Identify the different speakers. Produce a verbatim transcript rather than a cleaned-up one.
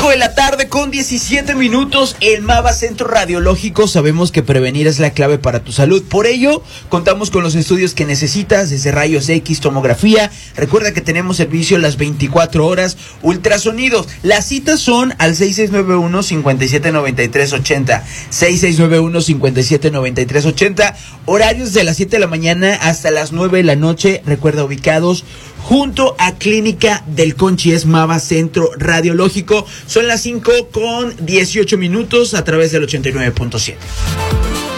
Speaker 1: de la tarde con diecisiete minutos, el MAVA Centro Radiológico. Sabemos que prevenir es la clave para tu salud. Por ello, contamos con los estudios que necesitas, desde rayos X, tomografía. Recuerda que tenemos servicio las veinticuatro horas, ultrasonidos. Las citas son al seis seis nueve uno, cinco siete nueve tres ocho cero, seis seis nueve uno, cinco siete nueve tres ocho cero. Horarios de las siete de la mañana hasta las nueve de la noche. Recuerda, ubicados junto a Clínica del Conchi, es MAVA Centro Radiológico. Son las cinco con dieciocho minutos a través del ochenta y nueve punto siete.